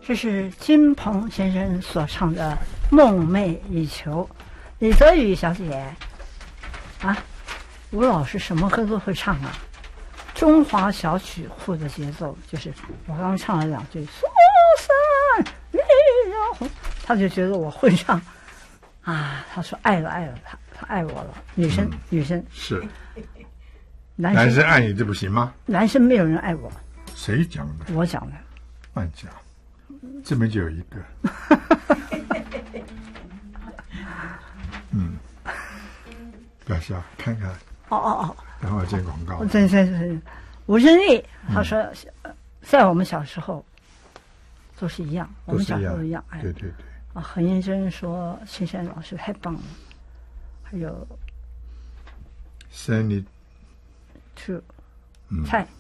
这是金鹏先生所唱的《梦寐以求》。李泽宇小姐啊，吴老师什么歌都会唱啊。中华小曲库的节奏就是我刚刚唱了2句，苏三烈阳，他就觉得我会唱啊，他说爱了，他爱我了。女生是， 男生爱你这不行吗？ 男生没有人爱我。 谁讲的？ 我讲的。 乱讲，这边就有一个。不要笑，看看。然后接广告。 对，吴镇丽他说，在我们小时候都是一样，我们小时候一样。 对。 何燕珍说青山老师太棒了，还有 Send it to 蔡。